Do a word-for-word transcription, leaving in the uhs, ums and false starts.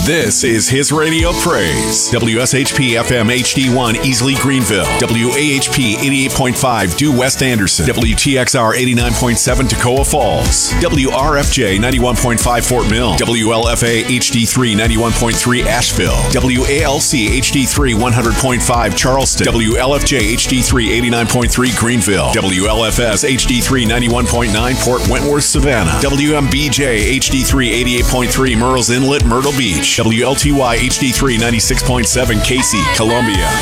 This is His Radio Praise. W S H P F M H D one Easley Greenville. W A H P eighty-eight point five Due West Anderson. W T X R eighty-nine point seven Toccoa Falls. W R F J ninety-one point five Fort Mill. W L F A H D three ninety-one point three Asheville. W A L C H D three one hundred point five Charleston. W L F J H D three eighty-nine point three Greenville. W L F S H D three ninety-one point nine Port Wentworth, Savannah. W M B J H D three eighty-eight point three Murrells Inlet, Myrtle Beach. W L T Y H D three ninety-six point seven Casey, Columbia.